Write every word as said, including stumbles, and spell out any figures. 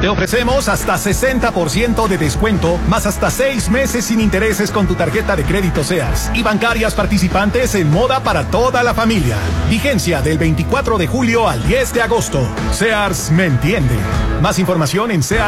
Te ofrecemos hasta sesenta por ciento de descuento, más hasta seis meses sin intereses con tu tarjeta de crédito Sears y bancarias participantes en moda para toda la familia. Vigencia del veinticuatro de julio al diez de agosto. Sears me entiende. Más información en Sears.